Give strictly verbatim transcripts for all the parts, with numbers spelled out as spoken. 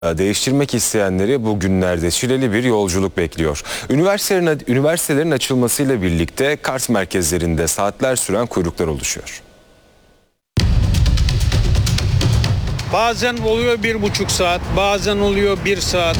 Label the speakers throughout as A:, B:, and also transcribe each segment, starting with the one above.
A: Değiştirmek isteyenleri bu günlerde çileli bir yolculuk bekliyor. Üniversitelerin, üniversitelerin açılmasıyla birlikte kart merkezlerinde saatler süren kuyruklar oluşuyor.
B: Bazen oluyor bir buçuk saat, bazen oluyor bir saat.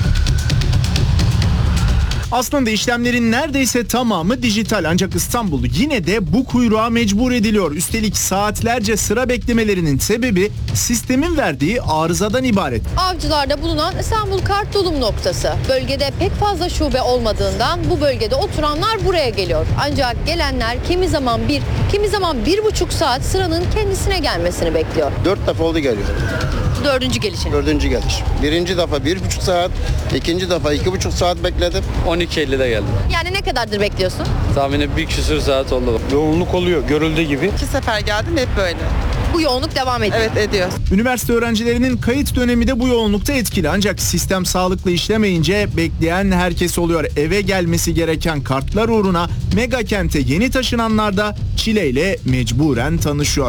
C: Aslında işlemlerin neredeyse tamamı dijital, ancak İstanbul yine de bu kuyruğa mecbur ediliyor. Üstelik saatlerce sıra beklemelerinin sebebi sistemin verdiği arızadan ibaret.
D: Avcılar'da bulunan İstanbul Kart Dolum Noktası. Bölgede pek fazla şube olmadığından bu bölgede oturanlar buraya geliyor. Ancak gelenler kimi zaman bir, kimi zaman bir buçuk saat sıranın kendisine gelmesini bekliyor.
E: Dört defa oldu geliyor.
D: Dördüncü gelişin.
E: Dördüncü geliş. Birinci defa bir buçuk saat, ikinci defa iki buçuk saat bekledim.
F: on iki ellide geldim.
D: Yani ne kadardır bekliyorsun?
F: Tahmini bir küsür saat oldu.
B: Yoğunluk oluyor, görüldüğü gibi.
G: İki sefer geldim, hep böyle.
D: Bu yoğunluk devam ediyor.
G: Evet, ediyor.
C: Üniversite öğrencilerinin kayıt dönemi de bu yoğunlukta etkili, ancak sistem sağlıklı işlemeyince bekleyen herkes oluyor. Eve gelmesi gereken kartlar uğruna mega kente yeni taşınanlar da çileyle mecburen tanışıyor.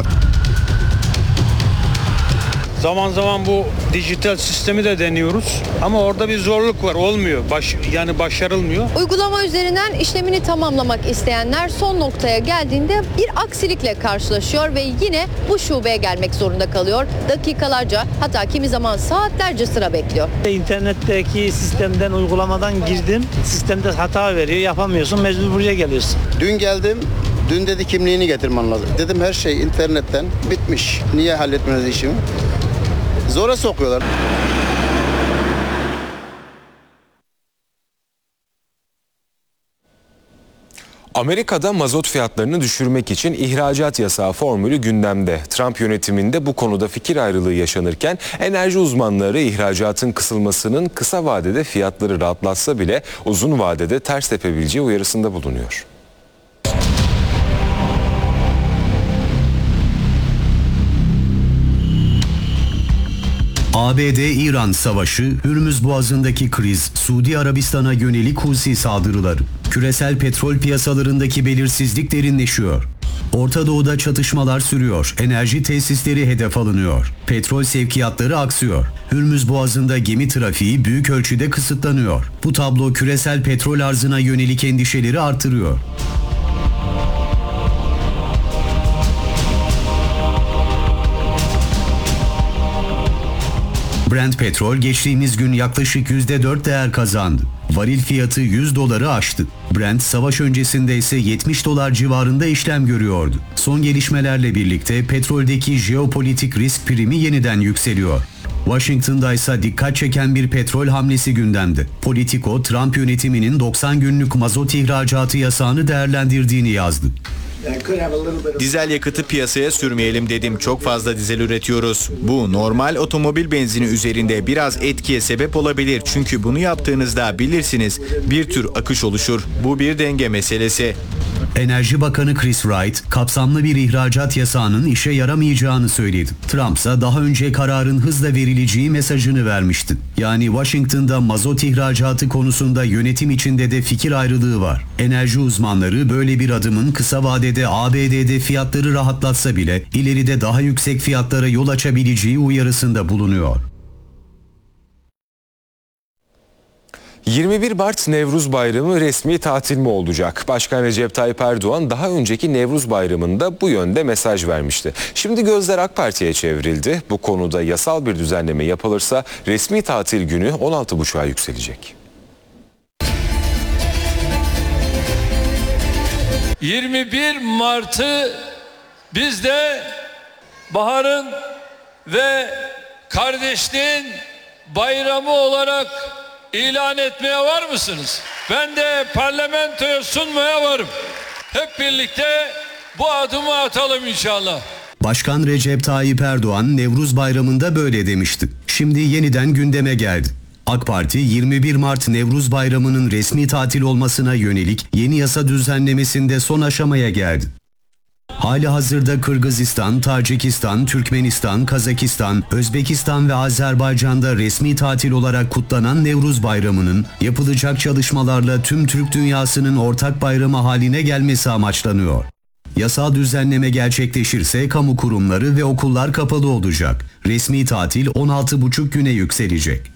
B: Zaman zaman bu dijital sistemi de deniyoruz ama orada bir zorluk var, olmuyor. Baş, yani başarılmıyor.
D: Uygulama üzerinden işlemini tamamlamak isteyenler son noktaya geldiğinde bir aksilikle karşılaşıyor ve yine bu şubeye gelmek zorunda kalıyor. Dakikalarca, hatta kimi zaman saatlerce sıra bekliyor.
H: İnternetteki sistemden, uygulamadan girdim. Sistemde hata veriyor, yapamıyorsun, mecbur buraya geliyorsun.
E: Dün geldim. Dün dedi kimliğini getirmen lazım. Dedim her şey internetten bitmiş. Niye halletmeniz işimi? Zora sokuyorlar.
A: Amerika'da mazot fiyatlarını düşürmek için ihracat yasağı formülü gündemde. Trump yönetiminde bu konuda fikir ayrılığı yaşanırken enerji uzmanları ihracatın kısılmasının kısa vadede fiyatları rahatlatsa bile uzun vadede ters tepebileceği uyarısında bulunuyor.
I: A B D-İran savaşı, Hürmüz Boğazı'ndaki kriz, Suudi Arabistan'a yönelik Husi saldırıları, küresel petrol piyasalarındaki belirsizlik derinleşiyor. Orta Doğu'da çatışmalar sürüyor, enerji tesisleri hedef alınıyor, petrol sevkiyatları aksıyor. Hürmüz Boğazı'nda gemi trafiği büyük ölçüde kısıtlanıyor. Bu tablo küresel petrol arzına yönelik endişeleri artırıyor. Brent petrol geçtiğimiz gün yaklaşık yüzde dört değer kazandı. Varil fiyatı yüz doları aştı. Brent savaş öncesinde ise yetmiş dolar civarında işlem görüyordu. Son gelişmelerle birlikte petroldeki jeopolitik risk primi yeniden yükseliyor. Washington'da ise dikkat çeken bir petrol hamlesi gündemde. Politico, Trump yönetiminin doksan günlük mazot ihracatı yasağını değerlendirdiğini yazdı.
J: Dizel yakıtı piyasaya sürmeyelim dedim. Çok fazla dizel üretiyoruz. Bu normal otomobil benzini üzerinde biraz etkiye sebep olabilir. Çünkü bunu yaptığınızda bilirsiniz bir tür akış oluşur. Bu bir denge meselesi.
I: Enerji Bakanı Chris Wright, kapsamlı bir ihracat yasağının işe yaramayacağını söyledi. Trump ise daha önce kararın hızla verileceği mesajını vermişti. Yani Washington'da mazot ihracatı konusunda yönetim içinde de fikir ayrılığı var. Enerji uzmanları böyle bir adımın kısa vadede A B D'de fiyatları rahatlatsa bile ileride daha yüksek fiyatlara yol açabileceği uyarısında bulunuyor.
A: yirmi bir Mart Nevruz Bayramı resmi tatil mi olacak? Başkan Recep Tayyip Erdoğan daha önceki Nevruz Bayramı'nda bu yönde mesaj vermişti. Şimdi gözler AK Parti'ye çevrildi. Bu konuda yasal bir düzenleme yapılırsa resmi tatil günü on altı buçuğa yükselecek.
K: yirmi bir Mart'ı biz de baharın ve kardeşliğin bayramı olarak ilan etmeye var mısınız? Ben de parlamentoya sunmaya varım. Hep birlikte bu adımı atalım inşallah.
I: Başkan Recep Tayyip Erdoğan Nevruz Bayramı'nda böyle demişti. Şimdi yeniden gündeme geldi. AK Parti yirmi bir Mart Nevruz Bayramı'nın resmi tatil olmasına yönelik yeni yasa düzenlemesinde son aşamaya geldi. Hali hazırda Kırgızistan, Tacikistan, Türkmenistan, Kazakistan, Özbekistan ve Azerbaycan'da resmi tatil olarak kutlanan Nevruz Bayramı'nın yapılacak çalışmalarla tüm Türk dünyasının ortak bayramı haline gelmesi amaçlanıyor. Yasal düzenleme gerçekleşirse kamu kurumları ve okullar kapalı olacak. Resmi tatil on altı buçuk güne yükselecek.